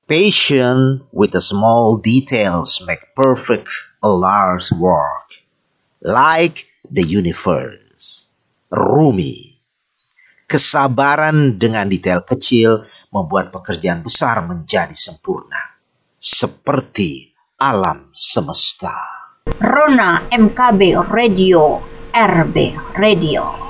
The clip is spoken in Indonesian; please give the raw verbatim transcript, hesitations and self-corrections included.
Patient with the small details make perfect a large work. Like the universe. Rumi. Kesabaran dengan detail kecil membuat pekerjaan besar menjadi sempurna. Seperti alam semesta. Rona M K B Radio, R B Radio.